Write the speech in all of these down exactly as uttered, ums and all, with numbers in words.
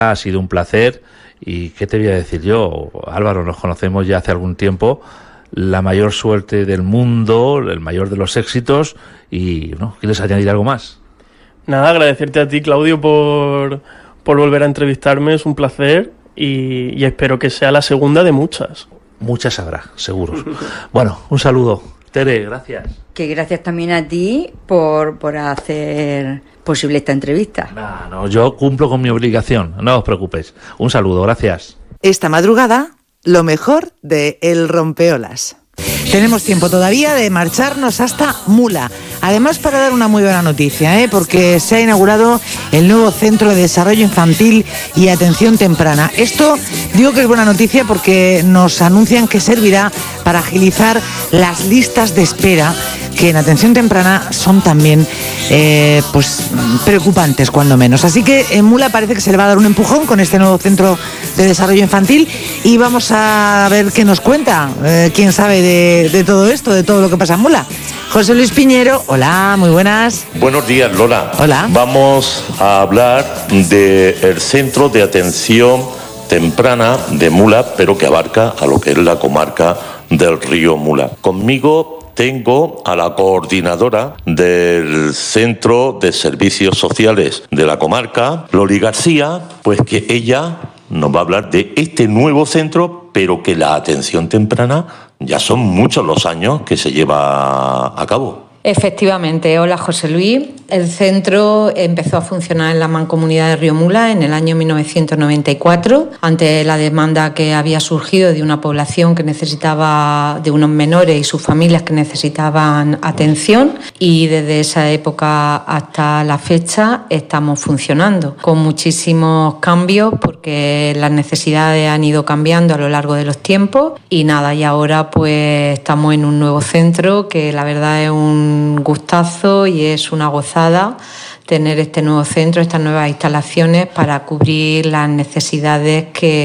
Ha sido un placer y ¿qué te voy a decir yo? Álvaro, nos conocemos ya hace algún tiempo, la mayor suerte del mundo, el mayor de los éxitos y, ¿no? ¿Quieres añadir algo más? Nada, agradecerte a ti, Claudio, por, por volver a entrevistarme, es un placer y, y espero que sea la segunda de muchas. Muchas habrá, seguro. Bueno, un saludo. Tere, gracias. Que gracias también a ti por, por hacer posible esta entrevista. No, no, yo cumplo con mi obligación, no os preocupéis. Un saludo, gracias. Esta madrugada, lo mejor de El Rompeolas. Tenemos tiempo todavía de marcharnos hasta Mula. Además, para dar una muy buena noticia, ¿eh? Porque se ha inaugurado el nuevo Centro de Desarrollo Infantil y Atención Temprana. Esto digo que es buena noticia porque nos anuncian que servirá para agilizar las listas de espera, que en atención temprana son también eh, pues preocupantes, cuando menos. Así que en Mula parece que se le va a dar un empujón con este nuevo Centro de Desarrollo Infantil y vamos a ver qué nos cuenta, eh, quién sabe de, de todo esto, de todo lo que pasa en Mula. José Luis Piñero, hola, muy buenas. Buenos días, Lola. Hola. Vamos a hablar del Centro de Atención Temprana de Mula, pero que abarca a lo que es la comarca del río Mula. Conmigo tengo a la coordinadora del Centro de Servicios Sociales de la comarca, Loli García, pues que ella nos va a hablar de este nuevo centro, pero que la atención temprana ya son muchos los años que se lleva a cabo. Efectivamente, hola José Luis. El centro empezó a funcionar en la Mancomunidad de Río Mula en el año mil novecientos noventa y cuatro, ante la demanda que había surgido de una población que necesitaba, de unos menores y sus familias que necesitaban atención, y desde esa época hasta la fecha estamos funcionando con muchísimos cambios porque las necesidades han ido cambiando a lo largo de los tiempos y nada, y ahora pues estamos en un nuevo centro que la verdad es un gustazo y es una gozada tener este nuevo centro, estas nuevas instalaciones para cubrir las necesidades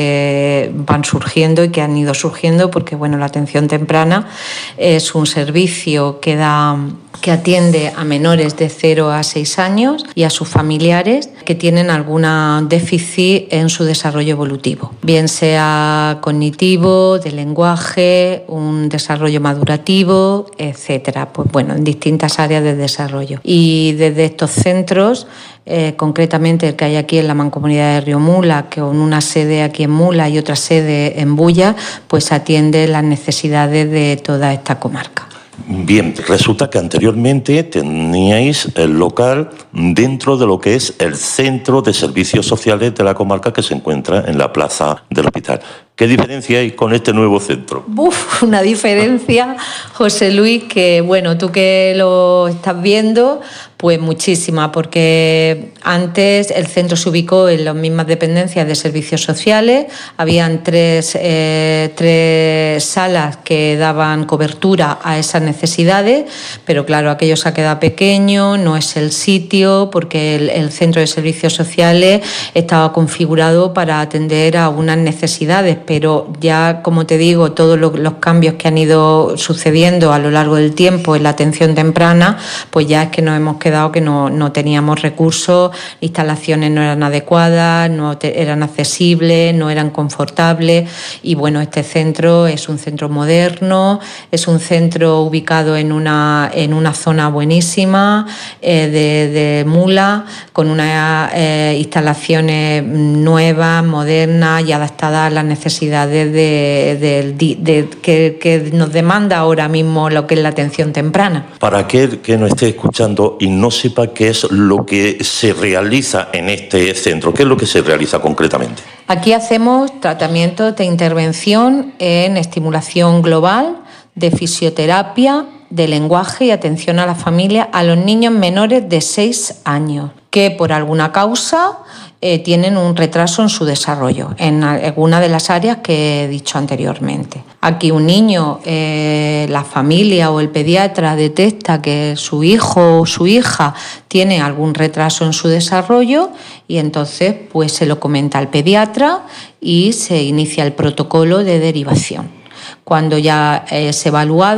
que van surgiendo y que han ido surgiendo, porque bueno, la atención temprana es un servicio que da que atiende a menores de cero a seis años y a sus familiares que tienen algún déficit en su desarrollo evolutivo, bien sea cognitivo, de lenguaje, un desarrollo madurativo, etcétera. Pues bueno, en distintas áreas de desarrollo. Y desde estos centros, eh, concretamente el que hay aquí en la Mancomunidad de Río Mula, que con una sede aquí en Mula y otra sede en Bulla, pues atiende las necesidades de toda esta comarca. Bien, resulta que anteriormente teníais el local dentro de lo que es el Centro de Servicios Sociales de la comarca que se encuentra en la plaza del hospital. ¿Qué diferencia hay con este nuevo centro? Uf, una diferencia, José Luis, que bueno, tú que lo estás viendo, pues muchísima, porque antes el centro se ubicó en las mismas dependencias de servicios sociales, habían tres, eh, tres salas que daban cobertura a esas necesidades, pero claro, aquello se ha quedado pequeño, no es el sitio, porque el, el centro de servicios sociales estaba configurado para atender a unas necesidades, pero ya, como te digo, todos los, los cambios que han ido sucediendo a lo largo del tiempo en la atención temprana, pues ya es que nos hemos quedado que no, no teníamos recursos, instalaciones no eran adecuadas, no te, eran accesibles, no eran confortables, y bueno, este centro es un centro moderno, es un centro ubicado en una, en una zona buenísima eh, de, de Mula, con unas eh, instalaciones nuevas, modernas y adaptadas a las necesidades de, de, de, de, que, que nos demanda ahora mismo lo que es la atención temprana. Para aquel que nos esté escuchando y no sepa qué es lo que se realiza en este centro, ¿qué es lo que se realiza concretamente? Aquí hacemos tratamientos de intervención en estimulación global, de fisioterapia, de lenguaje y atención a la familia a los niños menores de seis años que por alguna causa eh, tienen un retraso en su desarrollo en alguna de las áreas que he dicho anteriormente. Aquí un niño, eh, la familia o el pediatra detecta que su hijo o su hija tiene algún retraso en su desarrollo y entonces pues se lo comenta al pediatra y se inicia el protocolo de derivación. Cuando ya es evaluado,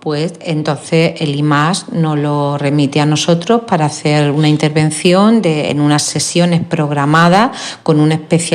pues entonces el I M A S nos lo remite a nosotros para hacer una intervención de, en unas sesiones programadas con un especialista